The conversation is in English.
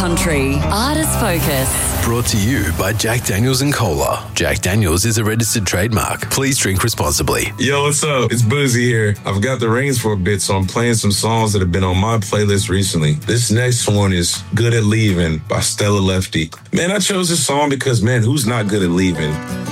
country. Artist Focus. Brought to you by Jack Daniels and Cola. Jack Daniels is a registered trademark. Please drink responsibly. Yo, what's up? It's Boozy here. I've got the reins for a bit, so I'm playing some songs that have been on my playlist recently. This next one is Good at Leaving by Stella Lefty. Man, I chose this song because, man, who's not good at leaving?